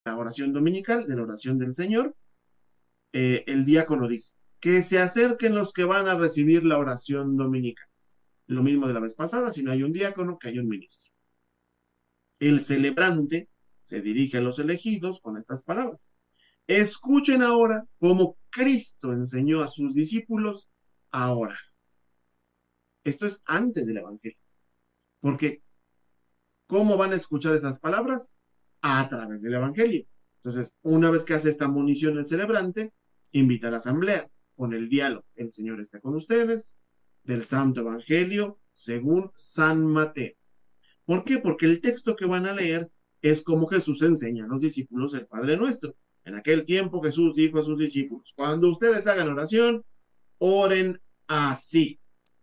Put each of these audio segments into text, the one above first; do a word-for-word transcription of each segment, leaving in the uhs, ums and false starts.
la oración dominical, de la oración del Señor, eh, el diácono dice, que se acerquen los que van a recibir la oración dominical. Lo mismo de la vez pasada, si no hay un diácono, que hay un ministro. El celebrante se dirige a los elegidos con estas palabras. Escuchen ahora cómo Cristo enseñó a sus discípulos a orar. Esto es antes del Evangelio. Porque, ¿cómo van a escuchar estas palabras? A través del Evangelio. Entonces, una vez que hace esta munición el celebrante, invita a la asamblea con el diálogo. El Señor está con ustedes, del Santo Evangelio según San Mateo. ¿Por qué? Porque el texto que van a leer es como Jesús enseña a los discípulos el Padre Nuestro. En aquel tiempo Jesús dijo a sus discípulos, cuando ustedes hagan oración, oren así.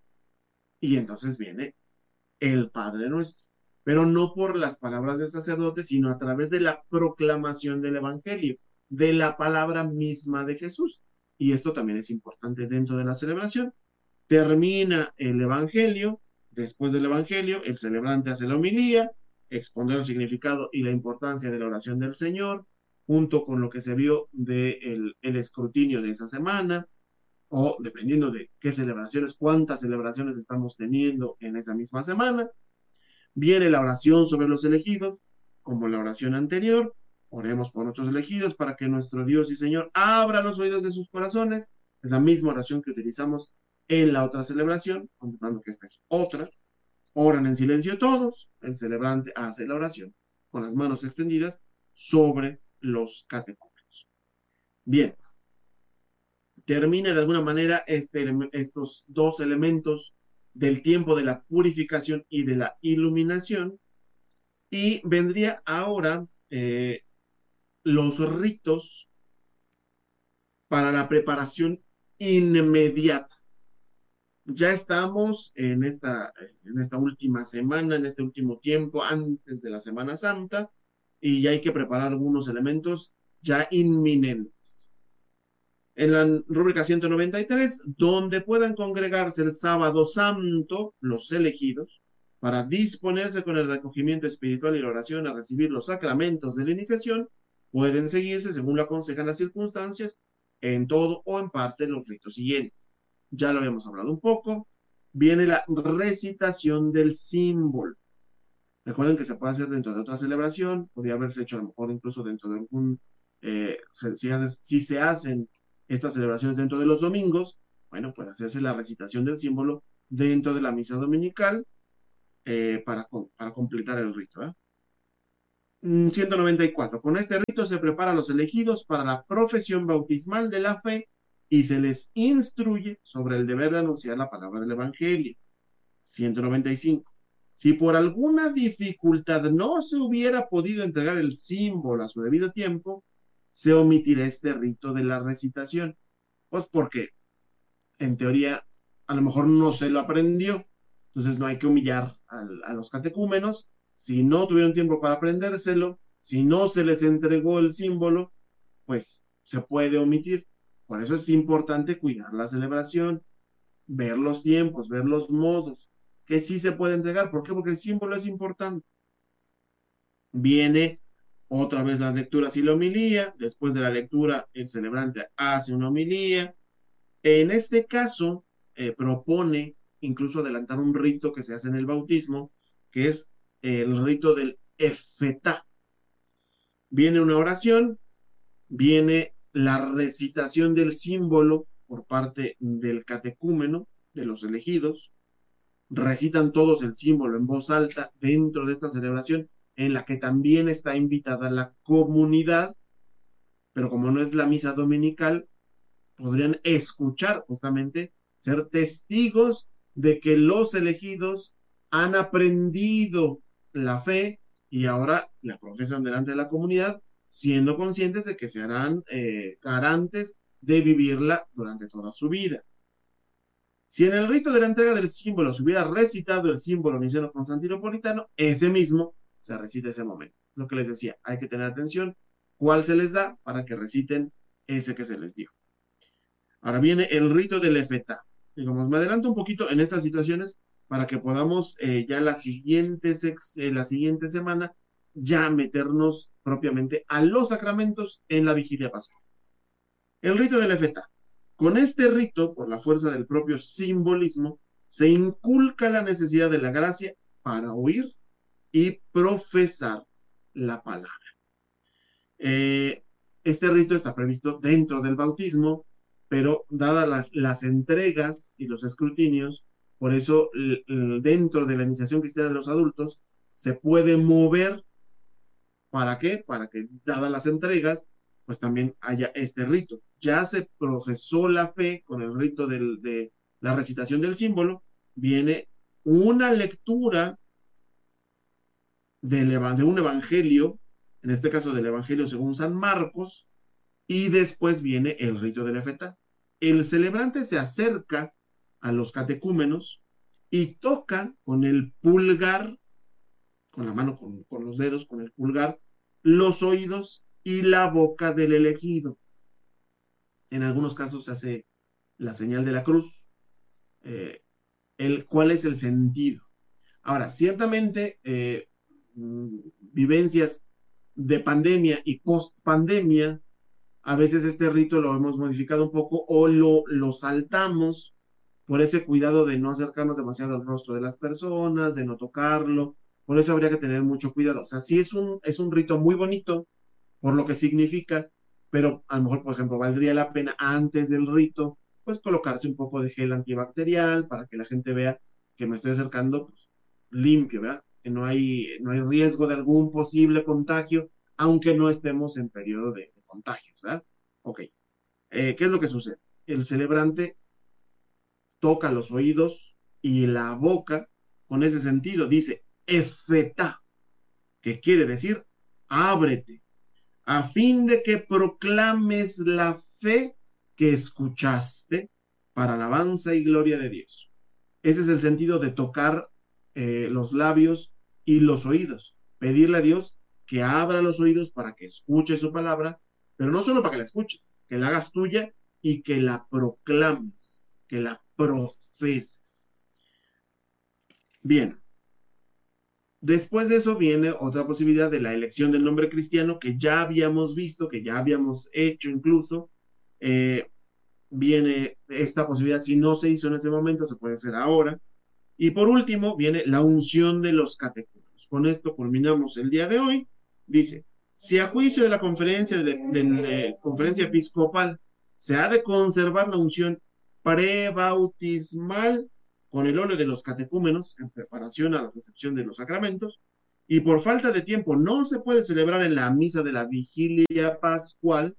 Y entonces viene el Padre Nuestro, pero no por las palabras del sacerdote, sino a través de la proclamación del Evangelio, de la palabra misma de Jesús. Y esto también es importante dentro de la celebración. Termina el Evangelio, después del Evangelio, el celebrante hace la homilía, exponer el significado y la importancia de la oración del Señor, junto con lo que se vio del de el escrutinio de esa semana, o dependiendo de qué celebraciones, cuántas celebraciones estamos teniendo en esa misma semana. Viene la oración sobre los elegidos, como la oración anterior. Oremos por nuestros elegidos para que nuestro Dios y Señor abra los oídos de sus corazones. Es la misma oración que utilizamos en la otra celebración, contando que esta es otra. Oran en silencio todos. El celebrante hace la oración con las manos extendidas sobre los catecúmenos. Bien. Termina de alguna manera este, estos dos elementos del tiempo de la purificación y de la iluminación, y vendría ahora eh, los ritos para la preparación inmediata. Ya estamos en esta, en esta última semana, en este último tiempo, antes de la Semana Santa, y ya hay que preparar algunos elementos ya inminentes. En la rúbrica ciento noventa y tres, donde puedan congregarse el sábado santo, los elegidos, para disponerse con el recogimiento espiritual y la oración a recibir los sacramentos de la iniciación, pueden seguirse, según lo aconsejan las circunstancias, en todo o en parte los ritos siguientes. Ya lo habíamos hablado un poco. Viene la recitación del símbolo. Recuerden que se puede hacer dentro de otra celebración, podría haberse hecho a lo mejor incluso dentro de algún, eh, si, hace, si se hacen estas celebraciones dentro de los domingos, bueno, puede hacerse la recitación del símbolo dentro de la misa dominical eh, para, para completar el rito. ¿eh? ciento noventa y cuatro. Con este rito se prepara a los elegidos para la profesión bautismal de la fe y se les instruye sobre el deber de anunciar la palabra del Evangelio. ciento noventa y cinco. Si por alguna dificultad no se hubiera podido entregar el símbolo a su debido tiempo, se omitirá este rito de la recitación. Pues porque, en teoría, a lo mejor no se lo aprendió. Entonces no hay que humillar a, a los catecúmenos. Si no tuvieron tiempo para aprendérselo, si no se les entregó el símbolo, pues se puede omitir. Por eso es importante cuidar la celebración, ver los tiempos, ver los modos, que sí se puede entregar. ¿Por qué? Porque el símbolo es importante. Viene otra vez las lecturas y la homilía. Después de la lectura, el celebrante hace una homilía. En este caso, eh, propone incluso adelantar un rito que se hace en el bautismo, que es el rito del efetá. Viene una oración, viene la recitación del símbolo por parte del catecúmeno, de los elegidos. Recitan todos el símbolo en voz alta dentro de esta celebración, en la que también está invitada la comunidad, pero como no es la misa dominical, podrían escuchar justamente, ser testigos de que los elegidos han aprendido la fe y ahora la profesan delante de la comunidad, siendo conscientes de que serán eh, garantes de vivirla durante toda su vida. Si en el rito de la entrega del símbolo se hubiera recitado el símbolo niceno-constantinopolitano, ese mismo se recita ese momento. Lo que les decía, hay que tener atención cuál se les da para que reciten ese que se les dio. Ahora viene el rito del efetá. Digamos, me adelanto un poquito en estas situaciones para que podamos eh, ya la siguiente, sex, eh, la siguiente semana ya meternos propiamente a los sacramentos en la vigilia pascual. El rito del efetá. Con este rito, por la fuerza del propio simbolismo, se inculca la necesidad de la gracia para oír y profesar la palabra. Eh, este rito está previsto dentro del bautismo, pero dadas las, las entregas y los escrutinios, por eso l- l- dentro de la iniciación cristiana de los adultos se puede mover. ¿Para qué? Para que, dadas las entregas, pues también haya este rito. Ya se profesó la fe con el rito del- de la recitación del símbolo, viene una lectura del eva- de un evangelio, en este caso del evangelio según San Marcos, y después viene el rito del efetá. El celebrante se acerca a los catecúmenos y toca con el pulgar, con la mano, con, con los dedos, con el pulgar, los oídos y la boca del elegido. En algunos casos se hace la señal de la cruz. Eh, el, ¿Cuál es el sentido? Ahora, ciertamente, eh, mm, vivencias de pandemia y post pandemia, a veces este rito lo hemos modificado un poco o lo, lo saltamos por ese cuidado de no acercarnos demasiado al rostro de las personas, de no tocarlo. Por eso habría que tener mucho cuidado. O sea, sí es un, es un rito muy bonito por lo que significa, pero a lo mejor, por ejemplo, valdría la pena antes del rito, pues colocarse un poco de gel antibacterial para que la gente vea que me estoy acercando pues, limpio, ¿verdad? Que no hay, no hay riesgo de algún posible contagio, aunque no estemos en periodo de, de contagios, ¿verdad? Ok. Eh, ¿qué es lo que sucede? El celebrante toca los oídos y la boca con ese sentido. Dice, efetá, que quiere decir, ábrete, a fin de que proclames la fe que escuchaste para alabanza y gloria de Dios. Ese es el sentido de tocar eh, los labios y los oídos. Pedirle a Dios que abra los oídos para que escuche su palabra, pero no solo para que la escuches, que la hagas tuya y que la proclames, que la profeses. Bien, después de eso viene otra posibilidad de la elección del nombre cristiano que ya habíamos visto, que ya habíamos hecho incluso. Eh, Viene esta posibilidad, si no se hizo en ese momento, se puede hacer ahora. Y por último, viene la unción de los catecúmenos. Con esto culminamos el día de hoy. Dice, si a juicio de la conferencia, de, de, de, conferencia episcopal se ha de conservar la unción prebautismal con el óleo de los catecúmenos en preparación a la recepción de los sacramentos, y por falta de tiempo no se puede celebrar en la misa de la vigilia pascual.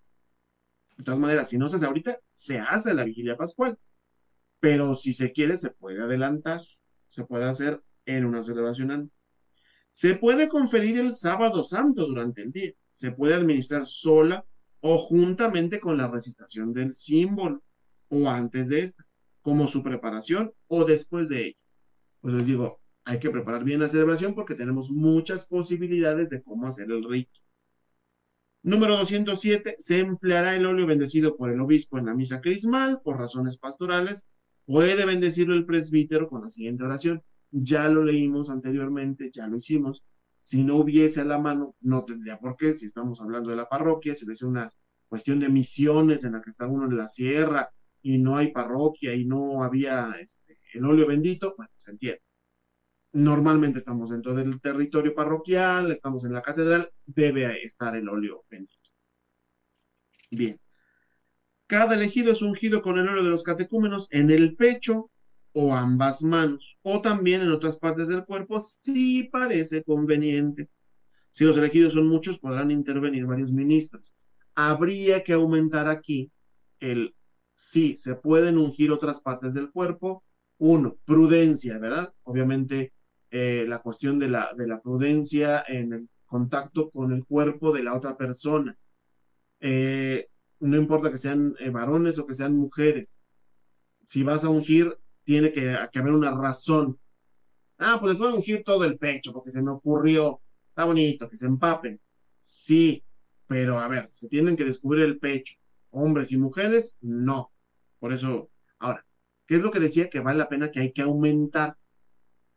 De todas maneras, si no se hace ahorita, se hace la vigilia pascual, pero si se quiere, se puede adelantar, se puede hacer en una celebración antes. Se puede conferir el sábado santo durante el día, se puede administrar sola o juntamente con la recitación del símbolo, o antes de esta, como su preparación o después de ella. Pues les digo, hay que preparar bien la celebración porque tenemos muchas posibilidades de cómo hacer el rito. Número doscientos siete. Se empleará el óleo bendecido por el obispo en la misa crismal por razones pastorales. Puede bendecirlo el presbítero con la siguiente oración. Ya lo leímos anteriormente, ya lo hicimos. Si no hubiese a la mano, no tendría por qué. Si estamos hablando de la parroquia, si hubiese una cuestión de misiones en la que está uno en la sierra y no hay parroquia y no había este, el óleo bendito, bueno, se entiende. Normalmente estamos dentro del territorio parroquial, estamos en la catedral, debe estar el óleo bendito. Bien. Cada elegido es ungido con el óleo de los catecúmenos en el pecho o ambas manos, o también en otras partes del cuerpo, si parece conveniente. Si los elegidos son muchos, podrán intervenir varios ministros. Habría que aumentar aquí el sí, se pueden ungir otras partes del cuerpo. Uno, prudencia, ¿verdad? Obviamente, eh, la cuestión de la, de la prudencia en el contacto con el cuerpo de la otra persona. Eh, no importa que sean eh, varones o que sean mujeres. Si vas a ungir, tiene que, que haber una razón. Ah, pues les voy a ungir todo el pecho porque se me ocurrió. Está bonito, que se empapen. Sí, pero a ver, se tienen que descubrir el pecho. Hombres y mujeres, no. Por eso, ahora, ¿qué es lo que decía? Que vale la pena, que hay que aumentar.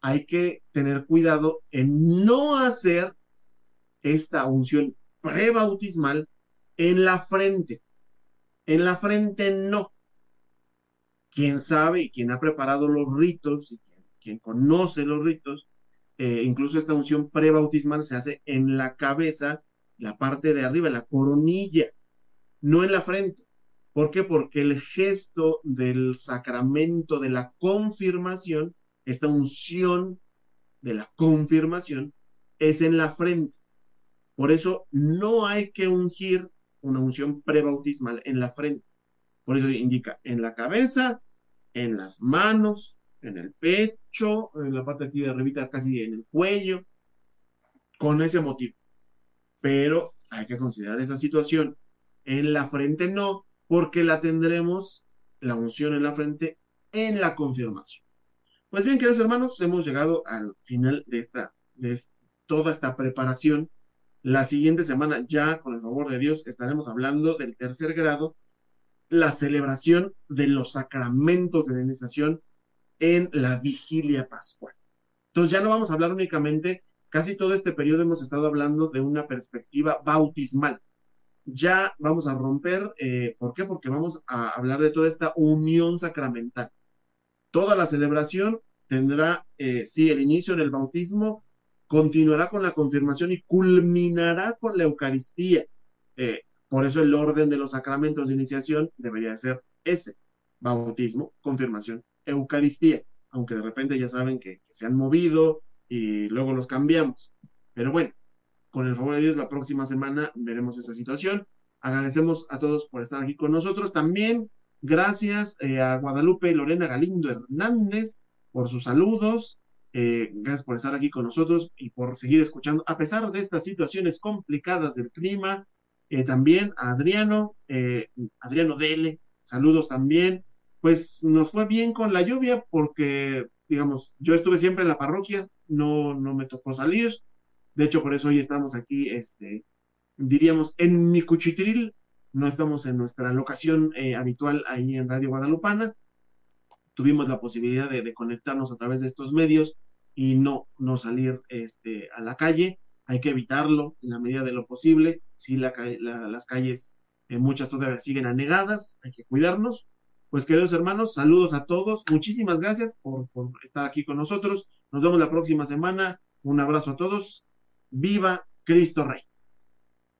hay que tener cuidado en no hacer esta unción prebautismal en la frente. En la frente no. Quien sabe y quien ha preparado los ritos y quien, quien conoce los ritos, eh, incluso esta unción prebautismal se hace en la cabeza, la parte de arriba, la coronilla, no en la frente. ¿Por qué? Porque el gesto del sacramento de la confirmación, esta unción de la confirmación, es en la frente. Por eso no hay que ungir una unción prebautismal en la frente. Por eso indica en la cabeza, en las manos, en el pecho, en la parte aquí de arribita, casi en el cuello, con ese motivo. Pero hay que considerar esa situación. En la frente no, porque la tendremos, la unción en la frente, en la confirmación. Pues bien, queridos hermanos, hemos llegado al final de esta, de toda esta preparación. La siguiente semana, ya con el favor de Dios, estaremos hablando del tercer grado, la celebración de los sacramentos de la iniciación en la vigilia pascual. Entonces ya no vamos a hablar únicamente, casi todo este periodo hemos estado hablando de una perspectiva bautismal. Ya vamos a romper, eh, ¿por qué? Porque vamos a hablar de toda esta unión sacramental. Toda la celebración tendrá, eh, sí, el inicio en el bautismo, continuará con la confirmación y culminará con la Eucaristía. Eh, por eso el orden de los sacramentos de iniciación debería ser ese: bautismo, confirmación, Eucaristía, aunque de repente ya saben que, que se han movido y luego los cambiamos. Pero bueno, con el favor de Dios, la próxima semana veremos esa situación. Agradecemos a todos por estar aquí con nosotros. También gracias eh, a Guadalupe y Lorena Galindo Hernández por sus saludos. Eh, gracias por estar aquí con nosotros y por seguir escuchando, a pesar de estas situaciones complicadas del clima. Eh, también a Adriano, eh, Adriano Dele, saludos también. Pues nos fue bien con la lluvia porque, digamos, yo estuve siempre en la parroquia, no, no me tocó salir. De hecho, por eso hoy estamos aquí, este, diríamos, en mi cuchitril. No estamos en nuestra locación eh, habitual ahí en Radio Guadalupana. Tuvimos la posibilidad de, de conectarnos a través de estos medios y no, no salir este, a la calle. Hay que evitarlo en la medida de lo posible. Si la, la, las calles, eh, muchas todavía siguen anegadas, hay que cuidarnos. Pues queridos hermanos, saludos a todos. Muchísimas gracias por, por estar aquí con nosotros. Nos vemos la próxima semana. Un abrazo a todos. ¡Viva Cristo Rey!